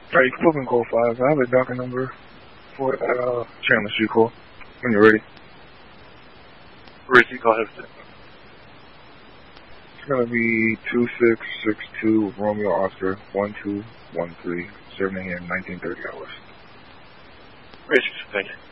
Alright, you can put me in call 5. I have a docket number for Chandler Street call. When you're ready. Ready, go ahead. It's going to be 2662 Romeo Oscar 1213, 7 a.m. 1930 hours. Ready, thank you.